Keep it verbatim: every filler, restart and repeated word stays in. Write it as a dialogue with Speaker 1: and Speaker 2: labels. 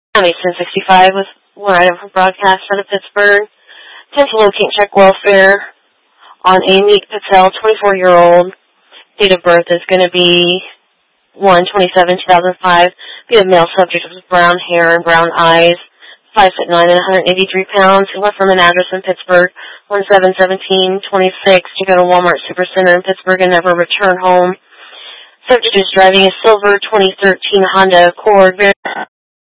Speaker 1: I'm ten sixty-five with one item for broadcast out of Pittsburgh. Attempt to locate check welfare on a Meek Patel, twenty-four-year-old. Date of birth is going to be one twenty-seven two thousand five. Be a male subject with brown hair and brown eyes, five foot nine and one hundred eighty-three pounds. He left from an address in Pittsburgh, one seven seventeen twenty-six, to go to Walmart Supercenter in Pittsburgh and never return home. Subject is driving a silver twenty thirteen Honda Accord.